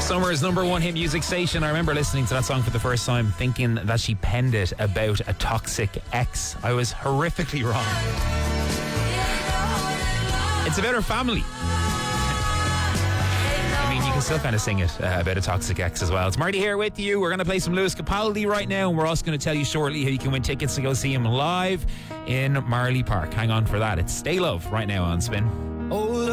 Summer's #1 hit music station. I remember listening to that song for the first time thinking that she penned it about a toxic ex. I was horrifically wrong. It's about her family. I mean, you can still kind of sing it about a toxic ex as well. It's Marty here with you. We're going to play some Lewis Capaldi right now, and we're also going to tell you shortly how you can win tickets to go see him live in Marley Park. Hang on for that. It's Stay Love right now on Spin.